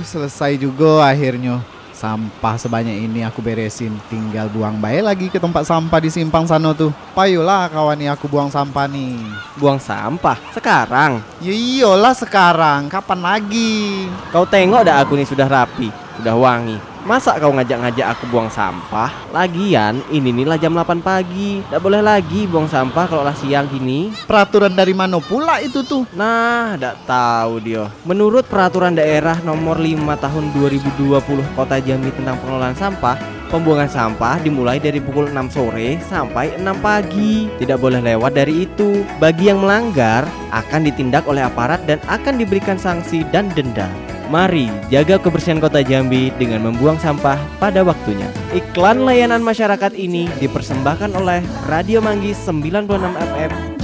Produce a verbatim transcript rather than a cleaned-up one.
selesai juga akhirnya. Sampah sebanyak ini aku beresin, tinggal buang bae lagi ke tempat sampah di simpang sana tuh. Payolah kawan nih aku buang sampah nih. Buang sampah? Sekarang? Ya iyalah sekarang, kapan lagi? Kau tengok dah aku nih sudah rapi, sudah wangi. Masa kau ngajak-ngajak aku buang sampah? Lagian ini nih lah jam delapan pagi. Tidak boleh lagi buang sampah kalau lah siang gini. Peraturan dari mana pula itu tuh? Nah, tidak tahu dia. Menurut peraturan daerah nomor lima tahun dua ribu dua puluh Kota Jambi tentang pengelolaan sampah, pembuangan sampah dimulai dari pukul enam sore sampai enam pagi. Tidak boleh lewat dari itu. Bagi yang melanggar akan ditindak oleh aparat dan akan diberikan sanksi dan denda. Mari jaga kebersihan Kota Jambi dengan membuang sampah pada waktunya. Iklan layanan masyarakat ini dipersembahkan oleh Radio Manggis sembilan puluh enam F M